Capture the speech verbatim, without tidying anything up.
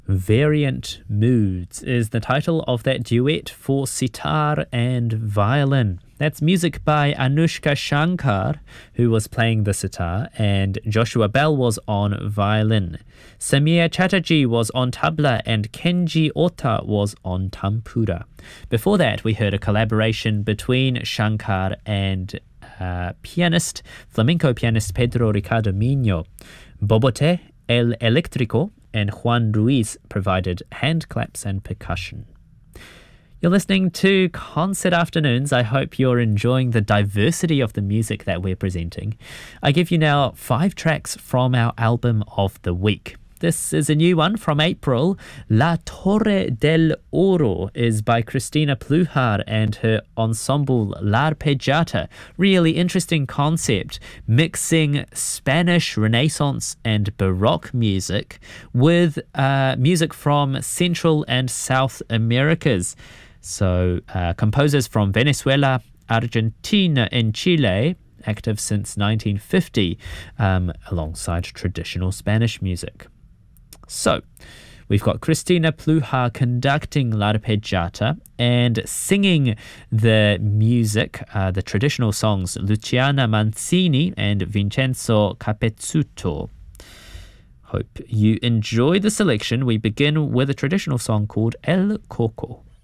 Variant Moods is the title of that duet for sitar and violin. That's music by Anushka Shankar, who was playing the sitar, and Joshua Bell was on violin. Samir Chatterjee was on tabla, and Kenji Ota was on tampura. Before that, we heard a collaboration between Shankar and uh, pianist, flamenco pianist Pedro Ricardo Minho. Bobote, El Eléctrico, and Juan Ruiz provided hand claps and percussion. You're listening to Concert Afternoons. I hope you're enjoying the diversity of the music that we're presenting. I give you now five tracks from our album of the week. This is a new one from April. La Torre del Oro is by Cristina Pluhar and her ensemble L'Arpeggiata. Really interesting concept, mixing Spanish Renaissance and Baroque music with uh, music from Central and South Americas. So uh, composers from Venezuela, Argentina and Chile, active since nineteen fifty, um, alongside traditional Spanish music. So, we've got Cristina Pluhar conducting L'Arpeggiata and singing the music, uh, the traditional songs, Luciana Mancini and Vincenzo Capezzuto. Hope you enjoy the selection. We begin with a traditional song called El Coco.